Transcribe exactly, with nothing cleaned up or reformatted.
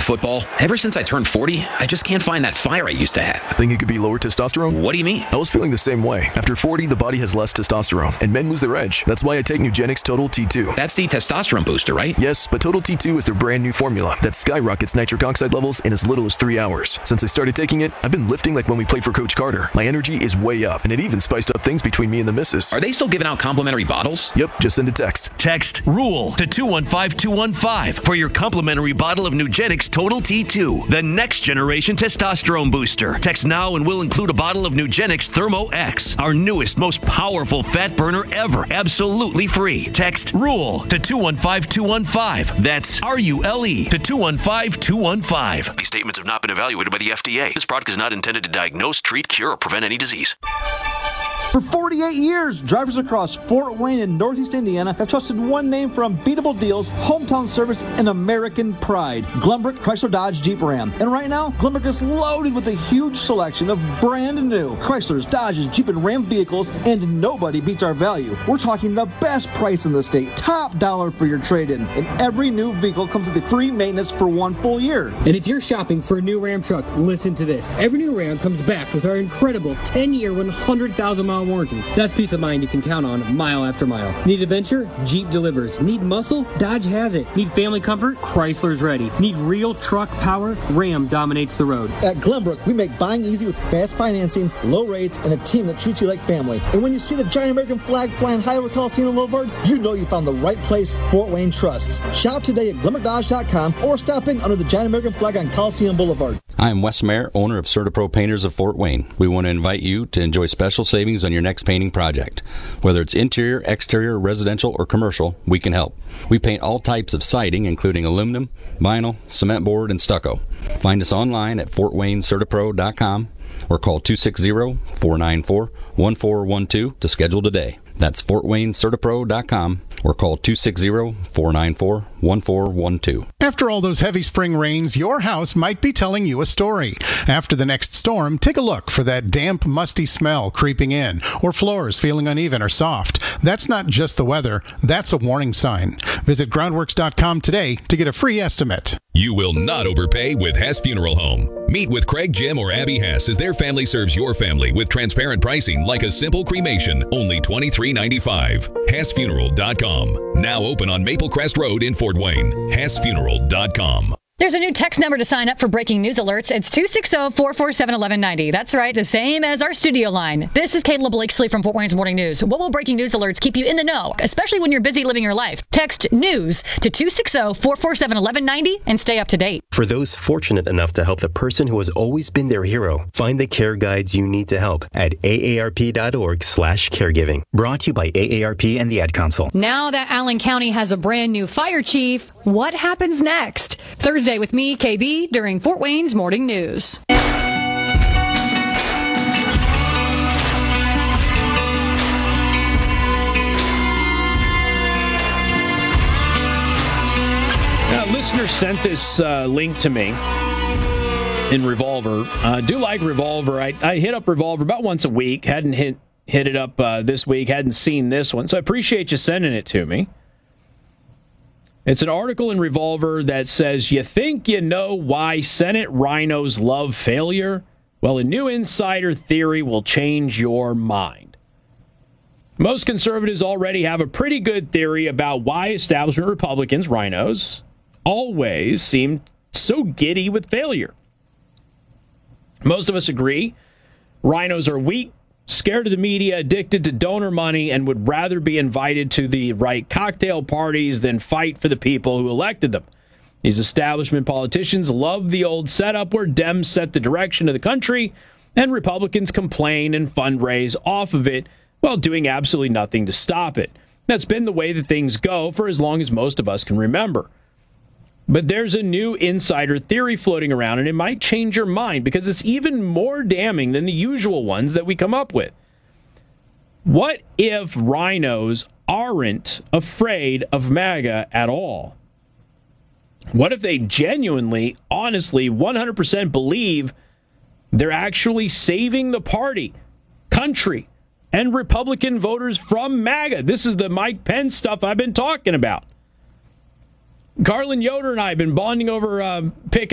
football. Ever since I turned forty, I just can't find that fire I used to have. Think it could be lower testosterone? What do you mean? I was feeling the same way. After forty, the body has less testosterone, and men lose their edge. That's why I take Nugenix Total T two. That's the testosterone booster, right? Yes, but Total T two is their brand new formula that skyrockets nitric oxide levels in as little as three hours. Since I started taking it, I've been lifting like when we played for Coach Carter. My energy is way up, and it even spiced up things between me and the missus. Are they still giving out complimentary bottles? Yep, just send a text. Text RULE to two one five two one five for your complimentary bottle of Nugenix Total T two, the next generation testosterone booster. Text now and we'll include a bottle of Nugenix Thermo X, our newest, most powerful fat burner ever, absolutely free. Text RULE to two one five two one five. That's R U L E to two one five two one five. These statements have not been evaluated by the F D A. This product is not intended to diagnose, treat, cure, or prevent any disease. For forty-eight years, drivers across Fort Wayne and Northeast Indiana have trusted one name for unbeatable deals, hometown service, and American pride. Glenbrook Chrysler Dodge Jeep Ram. And right now, Glenbrook is loaded with a huge selection of brand new Chryslers, Dodges, Jeep, and Ram vehicles, and nobody beats our value. We're talking the best price in the state, top dollar for your trade-in. And every new vehicle comes with a free maintenance for one full year. And if you're shopping for a new Ram truck, listen to this. Every new Ram comes back with our incredible ten-year, one hundred thousand mile warranty. That's peace of mind you can count on mile after mile. Need adventure? Jeep delivers. Need muscle? Dodge has it. Need family comfort? Chrysler's ready. Need real truck power? Ram dominates the road. At Glenbrook, we make buying easy with fast financing, low rates, and a team that treats you like family. And when you see the giant American flag flying high over Coliseum Boulevard, you know you found the right place Fort Wayne trusts. Shop today at glenbrook dodge dot com or stop in under the giant American flag on Coliseum Boulevard. I am Wes Mayer, owner of CertaPro Painters of Fort Wayne. We want to invite you to enjoy special savings on your next painting project. Whether it's interior, exterior, residential, or commercial, we can help. We paint all types of siding, including aluminum, vinyl, cement board, and stucco. Find us online at fort wayne certapro dot com or call two six zero, four nine four, one four one two to schedule today. That's fort wayne certapro dot com or call two six zero, four nine four, one four one two. After all those heavy spring rains, your house might be telling you a story. After the next storm, take a look for that damp, musty smell creeping in, or floors feeling uneven or soft. That's not just the weather, that's a warning sign. Visit groundworks dot com today to get a free estimate. You will not overpay with Hess Funeral Home. Meet with Craig, Jim, or Abby Hess as their family serves your family with transparent pricing like a simple cremation, only twenty-three ninety-five. Hess Funeral dot com. Now open on Maple Crest Road in Fort Wayne. Hess Funeral dot com. There's a new text number to sign up for breaking news alerts. It's two six zero, four four seven, one one nine zero. That's right, the same as our studio line. This is Kayla Blakesley from Fort Wayne's Morning News. What will breaking news alerts keep you in the know, especially when you're busy living your life? Text NEWS to two six zero, four four seven, one one nine zero and stay up to date. For those fortunate enough to help the person who has always been their hero, find the care guides you need to help at A A R P dot org slash caregiving. Brought to you by A A R P and the Ad Council. Now that Allen County has a brand new fire chief, what happens next? Thursday with me, K B, during Fort Wayne's Morning News. A listener sent this uh, link to me in Revolver. I uh, do like Revolver. I, I hit up Revolver about once a week. Hadn't hit hit it up uh, this week. Hadn't seen this one. So I appreciate you sending it to me. It's an article in Revolver that says, you think you know why Senate rhinos love failure? Well, a new insider theory will change your mind. Most conservatives already have a pretty good theory about why establishment Republicans, rhinos, always seem so giddy with failure. Most of us agree rhinos are weak, scared of the media, addicted to donor money, and would rather be invited to the right cocktail parties than fight for the people who elected them. These establishment politicians love the old setup where Dems set the direction of the country and Republicans complain and fundraise off of it while doing absolutely nothing to stop it. That's been the way that things go for as long as most of us can remember. But there's a new insider theory floating around, and it might change your mind because it's even more damning than the usual ones that we come up with. What if rhinos aren't afraid of MAGA at all? What if they genuinely, honestly, one hundred percent believe they're actually saving the party, country, and Republican voters from MAGA? This is the Mike Pence stuff I've been talking about. Carlin Yoder and I have been bonding over uh, pick